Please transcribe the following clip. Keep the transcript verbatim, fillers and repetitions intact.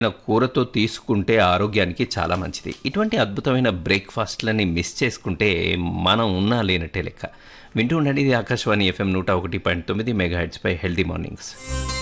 కూరతో తీసుకుంటే ఆరోగ్యానికి చాలా మంచిది. ఇటువంటి అద్భుతమైన బ్రేక్‌ఫాస్ట్‌లని మిస్ చేసుకుంటే మనం ఉన్నా లేనట్టే లెక్క. వింటూ ఉండండి ఇది ఆకాశవాణి ఎఫ్ఎం నూట ఒకటి పాయింట్ తొమ్మిది మెగాహెర్ట్జ్‌పై హెల్తీ మార్నింగ్స్.